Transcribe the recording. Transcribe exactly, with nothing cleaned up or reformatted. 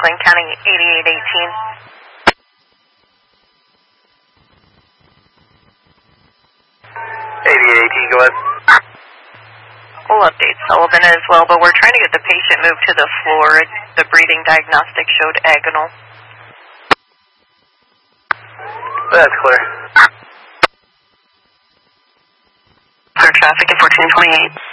Franklin County eighty-eight eighteen. eighty-eight eighteen, go ahead. We'll update Sullivan as well, but we're trying to get the patient moved to the floor. The breathing diagnostic showed agonal. That's clear. Clear traffic at fourteen twenty-eight.